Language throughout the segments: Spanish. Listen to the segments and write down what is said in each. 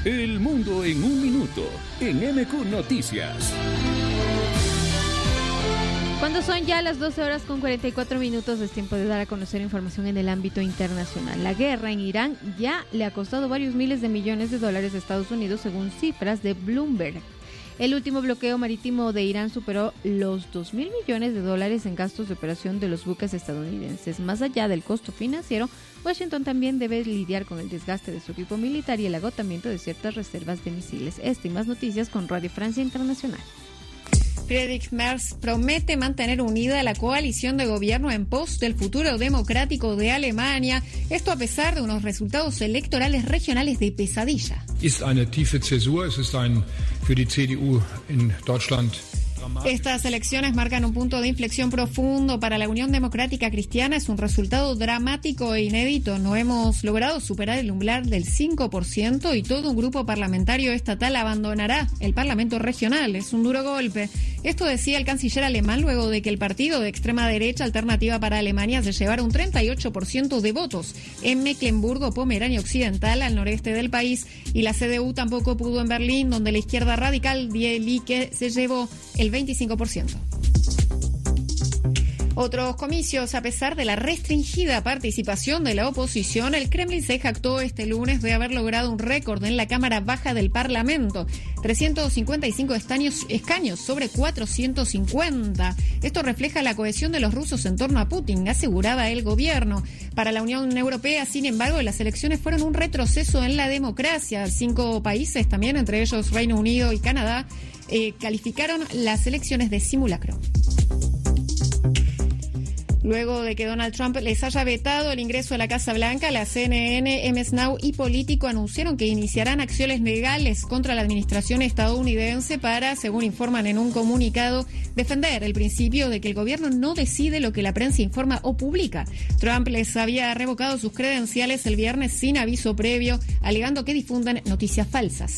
El mundo en un minuto, en MQ Noticias. Cuando son ya las 12 horas con 44 minutos, es tiempo de dar a conocer información en el ámbito internacional. La guerra en Irán ya le ha costado varios miles de millones de dólares a Estados Unidos, según cifras de Bloomberg. El último bloqueo marítimo de Irán superó los 2.000 millones de dólares en gastos de operación de los buques estadounidenses. Más allá del costo financiero, Washington también debe lidiar con el desgaste de su equipo militar y el agotamiento de ciertas reservas de misiles. Esto y más noticias con Radio Francia Internacional. Friedrich Merz promete mantener unida la coalición de gobierno en pos del futuro democrático de Alemania. Esto a pesar de unos resultados electorales regionales de pesadilla. Ist eine tiefe Zäsur. Es ist für die CDU in Deutschland. Estas elecciones marcan un punto de inflexión profundo para la Unión Democrática Cristiana. Es un resultado dramático e inédito. No hemos logrado superar el umbral del 5% y todo un grupo parlamentario estatal abandonará el Parlamento regional. Es un duro golpe. Esto decía el canciller alemán luego de que el partido de extrema derecha Alternativa para Alemania se llevara un 38% de votos en Mecklemburgo-Pomerania Occidental, al noreste del país, y la CDU tampoco pudo en Berlín, donde la izquierda radical Die Linke se llevó el 25%. Otros comicios. A pesar de la restringida participación de la oposición, el Kremlin se jactó este lunes de haber logrado un récord en la Cámara Baja del Parlamento: 355 escaños sobre 450. Esto refleja la cohesión de los rusos en torno a Putin, aseguraba el gobierno. Para la Unión Europea, sin embargo, las elecciones fueron un retroceso en la democracia. 5 países, también entre ellos Reino Unido y Canadá, calificaron las elecciones de simulacro. Luego de que Donald Trump les haya vetado el ingreso a la Casa Blanca, la CNN, MS Now y Político anunciaron que iniciarán acciones legales contra la administración estadounidense para, según informan en un comunicado, defender el principio de que el gobierno no decide lo que la prensa informa o publica. Trump les había revocado sus credenciales el viernes sin aviso previo, alegando que difunden noticias falsas.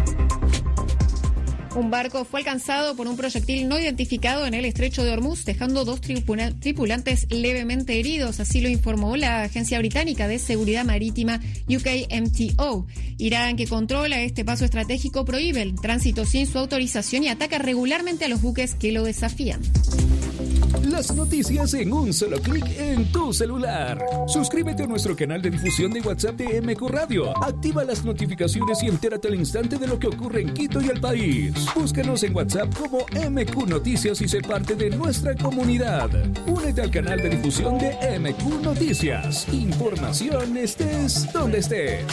Un barco fue alcanzado por un proyectil no identificado en el estrecho de Hormuz, dejando 2 tripulantes levemente heridos. Así lo informó la agencia británica de seguridad marítima UKMTO. Irán, que controla este paso estratégico, prohíbe el tránsito sin su autorización y ataca regularmente a los buques que lo desafían. Las noticias en un solo clic en tu celular. Suscríbete a nuestro canal de difusión de WhatsApp de MQ Radio. Activa las notificaciones y entérate al instante de lo que ocurre en Quito y el país. Búscanos en WhatsApp como MQ Noticias y sé parte de nuestra comunidad. Únete al canal de difusión de MQ Noticias. Información estés donde estés.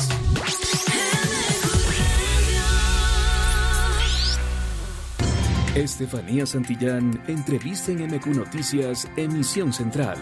Estefanía Santillán, entrevista en MQ Noticias, emisión central.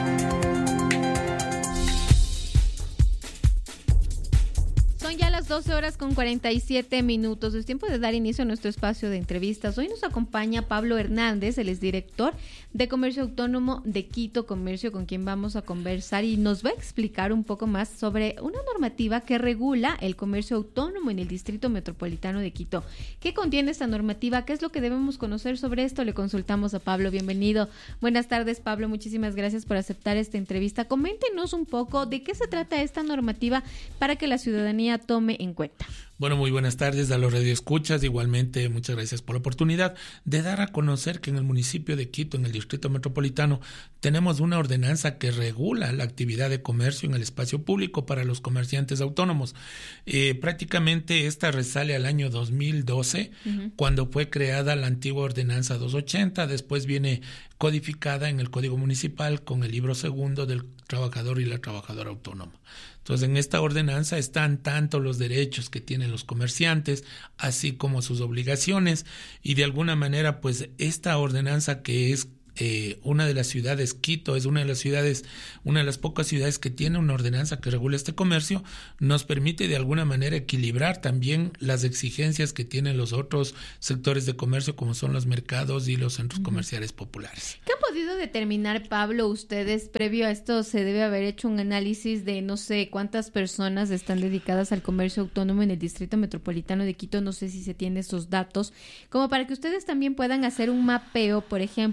Son ya las 12 horas con 47 minutos. Es tiempo de dar inicio a nuestro espacio de entrevistas. Hoy nos acompaña Pablo Hernández, él es director de Comercio Autónomo de Quito Comercio, con quien vamos a conversar y nos va a explicar un poco más sobre una normativa que regula el comercio autónomo en el Distrito Metropolitano de Quito. ¿Qué contiene esta normativa? ¿Qué es lo que debemos conocer sobre esto? Le consultamos a Pablo. Bienvenido. Buenas tardes, Pablo. Muchísimas gracias por aceptar esta entrevista. Coméntenos un poco de qué se trata esta normativa para que la ciudadanía tome en cuenta. Bueno, muy buenas tardes a los radioescuchas. Igualmente, muchas gracias por la oportunidad de dar a conocer que en el municipio de Quito, en el Distrito Metropolitano, tenemos una ordenanza que regula la actividad de comercio en el espacio público para los comerciantes autónomos. Prácticamente esta resale al año 2012, cuando fue creada la antigua ordenanza 280, después viene codificada en el Código Municipal con el libro segundo del trabajador y la trabajadora autónoma. Entonces, en esta ordenanza están tanto los derechos que tienen los comerciantes, así como sus obligaciones, y de alguna manera, pues, esta ordenanza, que es una de las ciudades, Quito es una de las pocas ciudades que tiene una ordenanza que regula este comercio, nos permite de alguna manera equilibrar también las exigencias que tienen los otros sectores de comercio, como son los mercados y los centros comerciales populares. ¿Qué han podido determinar, Pablo, ustedes? Previo a esto se debe haber hecho un análisis de no sé cuántas personas están dedicadas al comercio autónomo en el Distrito Metropolitano de Quito, no sé si se tiene esos datos, como para que ustedes también puedan hacer un mapeo, por ejemplo,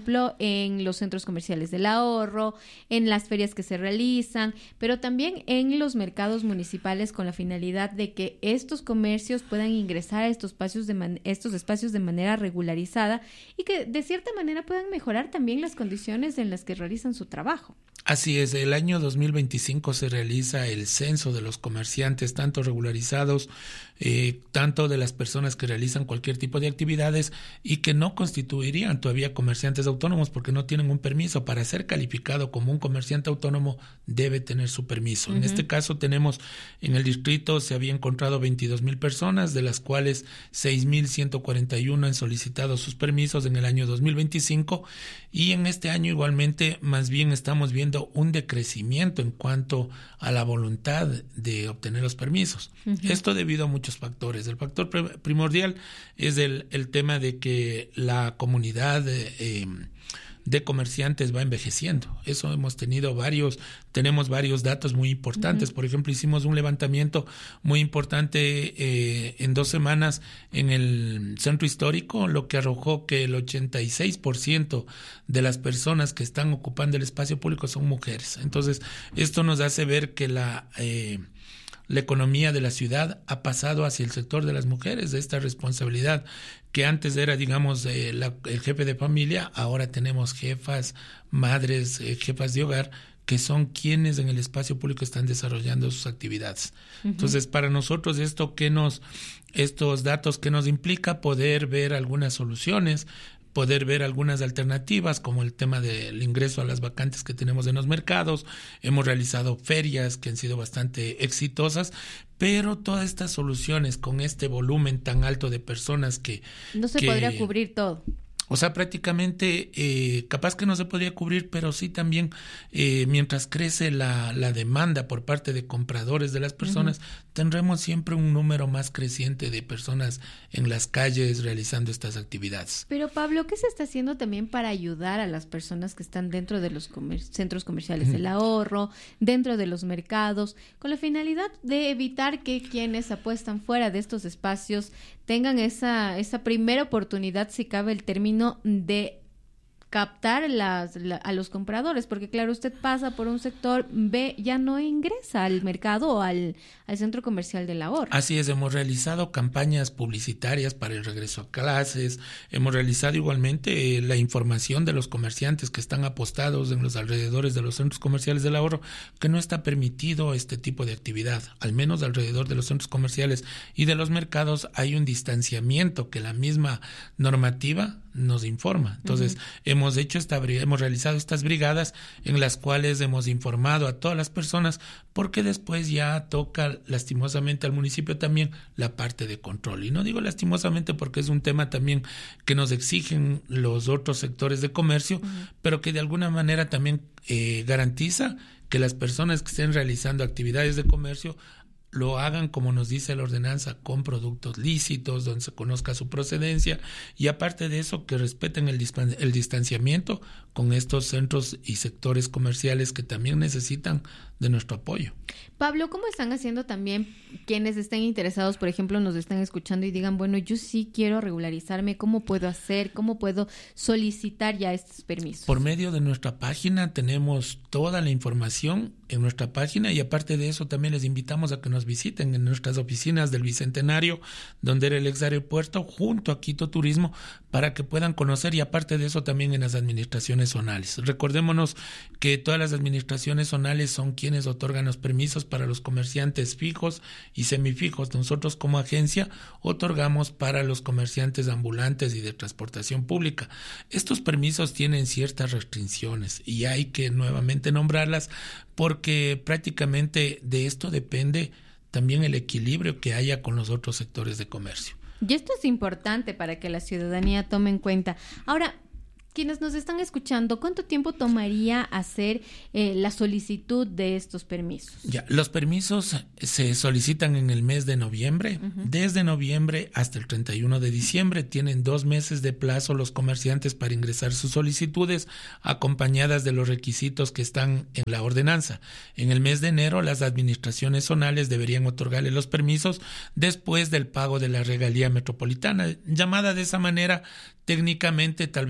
en los centros comerciales del ahorro, en las ferias que se realizan, pero también en los mercados municipales con la finalidad de que estos comercios puedan ingresar a estos espacios de manera regularizada y que de cierta manera puedan mejorar también las condiciones en las que realizan su trabajo. Así es, el año 2025 se realiza el censo de los comerciantes, tanto regularizados, tanto de las personas que realizan cualquier tipo de actividades y que no constituirían todavía comerciantes autónomos porque no tienen un permiso. Para ser calificado como un comerciante autónomo debe tener su permiso. En este caso tenemos, en el distrito se había encontrado 22,000 personas, de las cuales 6,141 han solicitado sus permisos en el año 2025 y en este año igualmente más bien estamos viendo un decrecimiento en cuanto a la voluntad de obtener los permisos. Esto debido a muchos factores. El factor primordial es el tema de que la comunidad de comerciantes va envejeciendo. Eso tenemos varios datos muy importantes. Por ejemplo, hicimos un levantamiento muy importante en 2 semanas en el centro histórico, lo que arrojó que el 86% de las personas que están ocupando el espacio público son mujeres. Entonces, esto nos hace ver que la economía de la ciudad ha pasado hacia el sector de las mujeres, de esta responsabilidad que antes era, digamos, el jefe de familia, ahora tenemos jefas, madres, jefas de hogar, que son quienes en el espacio público están desarrollando sus actividades. Entonces, para nosotros estos datos que nos implica poder ver algunas soluciones, poder ver algunas alternativas como el tema del ingreso a las vacantes que tenemos en los mercados. Hemos realizado ferias que han sido bastante exitosas, pero todas estas soluciones con este volumen tan alto de personas que no se podría cubrir todo. O sea, prácticamente capaz que no se podría cubrir, pero sí también mientras crece la demanda por parte de compradores de las personas, tendremos siempre un número más creciente de personas en las calles realizando estas actividades. Pero Pablo, ¿qué se está haciendo también para ayudar a las personas que están dentro de los centros comerciales del ahorro, dentro de los mercados, con la finalidad de evitar que quienes apuestan fuera de estos espacios tengan esa primera oportunidad, si cabe el término, de captar a los compradores? Porque claro, usted pasa por un sector, ve, ya no ingresa al mercado o al centro comercial del ahorro. Así es, hemos realizado campañas publicitarias para el regreso a clases, hemos realizado igualmente la información de los comerciantes que están apostados en los alrededores de los centros comerciales del ahorro, que no está permitido este tipo de actividad. Al menos alrededor de los centros comerciales y de los mercados hay un distanciamiento que la misma normativa nos informa. Entonces, hemos realizado estas brigadas en las cuales hemos informado a todas las personas, porque después ya toca lastimosamente al municipio también la parte de control. Y no digo lastimosamente porque es un tema también que nos exigen los otros sectores de comercio, pero que de alguna manera también garantiza que las personas que estén realizando actividades de comercio lo hagan, como nos dice la ordenanza, con productos lícitos, donde se conozca su procedencia, y aparte de eso, que respeten el distanciamiento con estos centros y sectores comerciales que también necesitan de nuestro apoyo. Pablo, ¿cómo están haciendo también quienes estén interesados, por ejemplo, nos están escuchando y digan, bueno, yo sí quiero regularizarme, ¿cómo puedo hacer? ¿Cómo puedo solicitar ya estos permisos? Por medio de nuestra página tenemos toda la información en nuestra página, y aparte de eso también les invitamos a que nos visiten en nuestras oficinas del Bicentenario, donde era el ex aeropuerto, junto a Quito Turismo, para que puedan conocer, y aparte de eso también en las administraciones zonales. Recordémonos que todas las administraciones zonales son quienes otorgan los permisos para los comerciantes fijos y semifijos. Nosotros como agencia otorgamos para los comerciantes ambulantes y de transportación pública. Estos permisos tienen ciertas restricciones y hay que nuevamente nombrarlas, porque prácticamente de esto depende también el equilibrio que haya con los otros sectores de comercio. Y esto es importante para que la ciudadanía tome en cuenta. Ahora, quienes nos están escuchando, ¿cuánto tiempo tomaría hacer la solicitud de estos permisos? Ya, los permisos se solicitan en el mes de noviembre. Desde noviembre hasta el 31 de diciembre tienen 2 meses de plazo los comerciantes para ingresar sus solicitudes, acompañadas de los requisitos que están en la ordenanza. En el mes de enero, las administraciones zonales deberían otorgarle los permisos después del pago de la regalía metropolitana, llamada de esa manera técnicamente, tal vez en el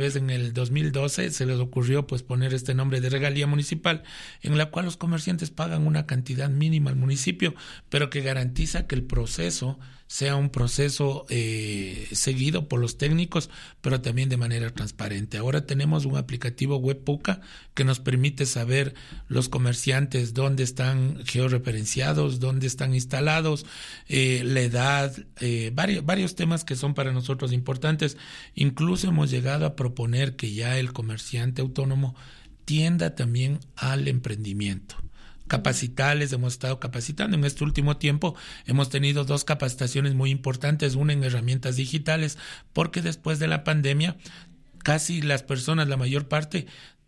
el 2012 se les ocurrió pues poner este nombre de regalía municipal, en la cual los comerciantes pagan una cantidad mínima al municipio, pero que garantiza que el proceso sea un proceso seguido por los técnicos, pero también de manera transparente. Ahora tenemos un aplicativo web Puca que nos permite saber los comerciantes dónde están georreferenciados, dónde están instalados, la edad, varios temas que son para nosotros importantes. Incluso hemos llegado a proponer que ya el comerciante autónomo tienda también al emprendimiento. Capacitales, hemos estado capacitando en este último tiempo, hemos tenido 2 capacitaciones muy importantes, una en herramientas digitales, porque después de la pandemia casi las personas, la mayor parte,